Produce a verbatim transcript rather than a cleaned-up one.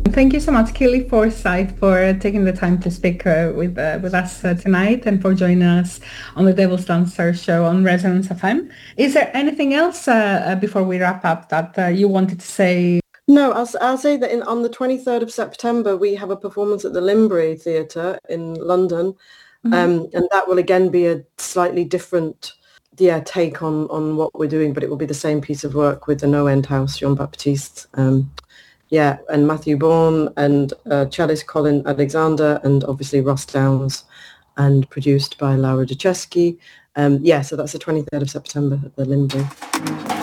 Thank you so much, Kelly Forsyth, for taking the time to speak uh, with uh, with us uh, tonight and for joining us on the Devil's Dancer show on Resonance F M. Is there anything else uh, uh, before we wrap up that uh, you wanted to say? No, I'll, I'll say that in, on the twenty-third of September, we have a performance at the Limbury Theatre in London. Mm-hmm. Um, and that will again be a slightly different yeah, take on, on what we're doing, but it will be the same piece of work with the No End House, Jean-Baptiste. Um, yeah, and Matthew Bourne and uh, cellist Colin Alexander and obviously Ross Downs, and produced by Laura Duchesky. Um, yeah, so that's the twenty-third of September at the Limbury.